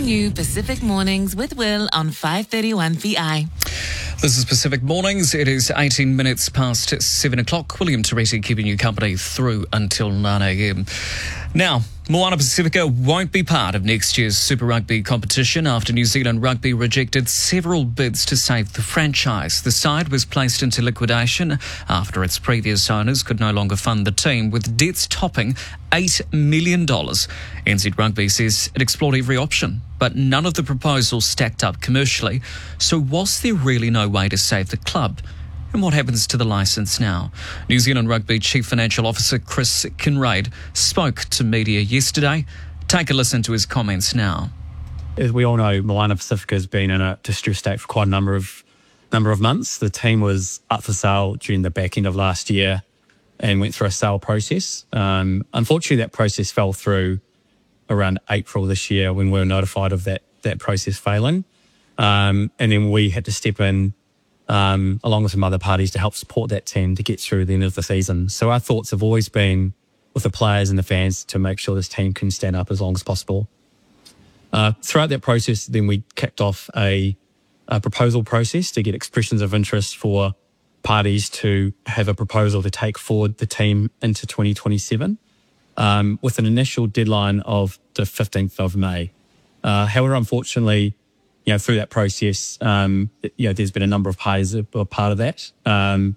new Pacific Mornings with Will on 531 VI. This is Pacific Mornings. It is 18 minutes past 7 o'clock. William Teresi keeping you company through until 9 a.m. Now, Moana Pacifica won't be part of next year's Super Rugby competition after New Zealand Rugby rejected several bids to save the franchise. The side was placed into liquidation after its previous owners could no longer fund the team, with debts topping $8 million. NZ Rugby says it explored every option, but none of the proposals stacked up commercially. So was there really no way to save the club? And what happens to the licence now? New Zealand Rugby Chief Financial Officer Chris Kinraid spoke to media yesterday. Take a listen to his comments now. As we all know, Moana Pacifica has been in a distressed state for quite a number of months. The team was up for sale during the back end of last year and went through a sale process. Unfortunately, that process fell through around April this year when we were notified of that process failing. And then we had to step in along with some other parties to help support that team to get through the end of the season. So our thoughts have always been with the players and the fans to make sure this team can stand up as long as possible. Throughout that process, then we kicked off a proposal process to get expressions of interest for parties to have a proposal to take forward the team into 2027 with an initial deadline of the 15th of May. However, unfortunately, through that process, there's been a number of parties that were part of that. And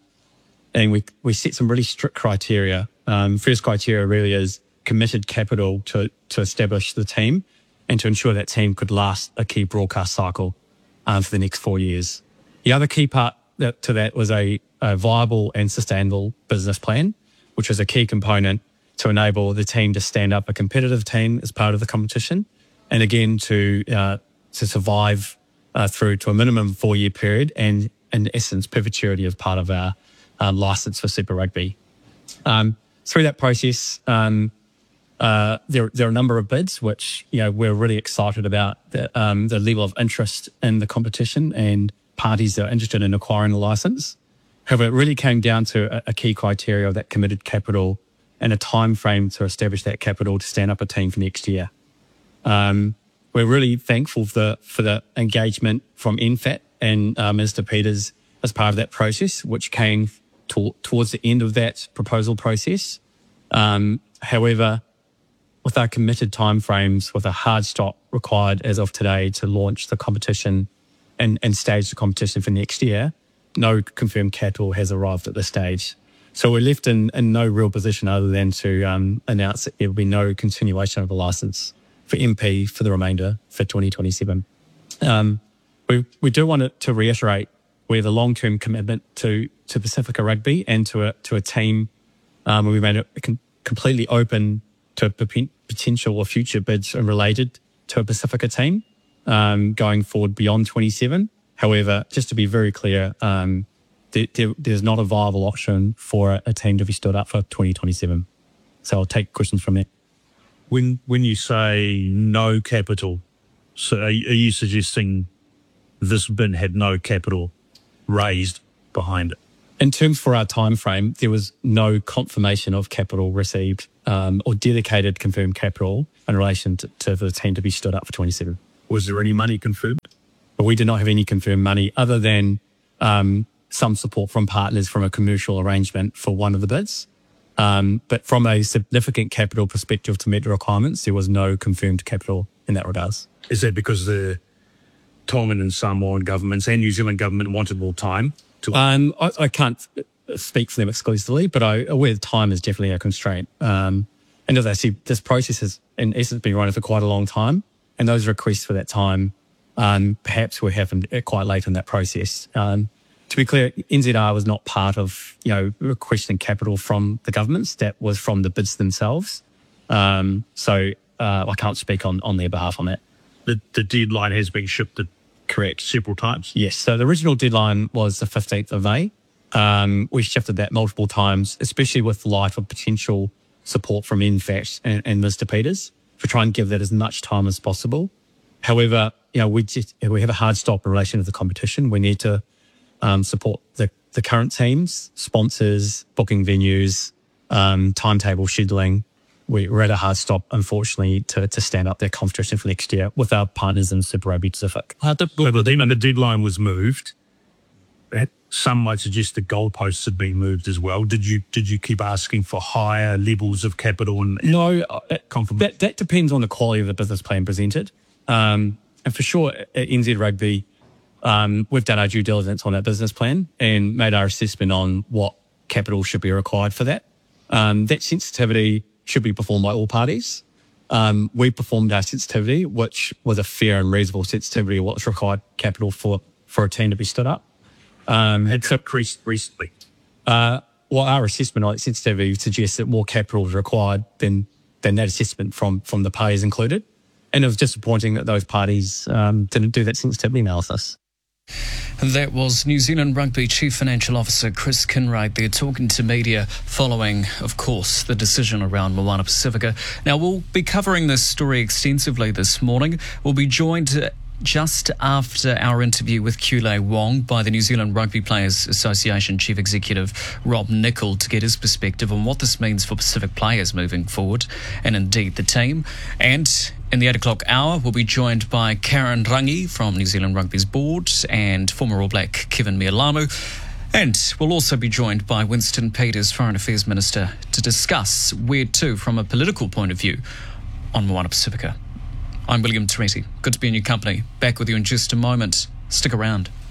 we set some really strict criteria. First criteria really is committed capital to establish the team and to ensure that team could last a key broadcast cycle for the next 4 years. The other key part to that was a viable and sustainable business plan, which was a key component to enable the team to stand up a competitive team as part of the competition. And again, to survive through to a minimum 4-year period and, in essence, perpetuity as part of our licence for Super Rugby. Through that process, there are a number of bids which we're really excited about the level of interest in the competition and parties that are interested in acquiring the licence. However, it really came down to a key criteria of that committed capital and a time frame to establish that capital to stand up a team for next year. We're really thankful for the engagement from NFAT and Mr. Peters as part of that process, which came towards the end of that proposal process. However, with our committed timeframes, with a hard stop required as of today to launch the competition and stage the competition for next year, no confirmed capital has arrived at this stage. So we're left in no real position other than to announce that there will be no continuation of the licence for MP for the remainder for 2027. We do want to reiterate we have a long-term commitment to Pacifica Rugby and to a team. We made it completely open to potential or future bids related to a Pacifica team going forward beyond 27. However, just to be very clear, there's not a viable option for a team to be stood up for 2027. So I'll take questions from there. When you say no capital, so are you suggesting this bid had no capital raised behind it? In terms for our time frame, there was no confirmation of capital received or dedicated confirmed capital in relation to the team to be stood up for 27. Was there any money confirmed? But we did not have any confirmed money other than some support from partners from a commercial arrangement for one of the bids. But from a significant capital perspective to meet the requirements, there was no confirmed capital in that regards. Is that because the Tongan and Samoan governments and New Zealand government wanted more time? I can't speak for them exclusively, but I'm aware time is definitely a constraint. And as I said, this process has in essence been running for quite a long time, and those requests for that time perhaps were happened quite late in that process. To be clear, NZR was not part of requesting capital from the governments. That was from the bids themselves. So I can't speak on their behalf on that. The deadline has been shifted. Correct. Several times. Yes. So the original deadline was the 15th of May. We shifted that multiple times, especially with light of potential support from NFAT and Mr. Peters for trying to give that as much time as possible. However, we have a hard stop in relation to the competition. We need to support the current teams, sponsors, booking venues, timetable scheduling, we're at a hard stop, unfortunately, to stand up their competition for next year with our partners in Super Rugby Pacific. The deadline was moved. Some might suggest the goalposts had been moved as well. Did you keep asking for higher levels of capital? No, that depends on the quality of the business plan presented. And for sure, at NZ Rugby, we've done our due diligence on that business plan and made our assessment on what capital should be required for that. That sensitivity should be performed by all parties. We performed our sensitivity, which was a fair and reasonable sensitivity of what's required capital for a team to be stood up. It's increased recently. Well, our assessment on that sensitivity suggests that more capital is required than that assessment from the parties included. And it was disappointing that those parties didn't do that sensitivity analysis. That was New Zealand Rugby Chief Financial Officer Chris Kinwright there talking to media following, of course, the decision around Moana Pacifica. Now, we'll be covering this story extensively this morning. We'll be joined just after our interview with Kule Wong by the New Zealand Rugby Players Association Chief Executive Rob Nichol to get his perspective on what this means for Pacific players moving forward and indeed the team. And in the 8 o'clock hour, we'll be joined by Karen Rangi from New Zealand Rugby's board and former All Black Kevin Mialamu. And we'll also be joined by Winston Peters, Foreign Affairs Minister, to discuss where to from a political point of view on Moana Pacifica. I'm William Teresi. Good to be in your company. Back with you in just a moment. Stick around.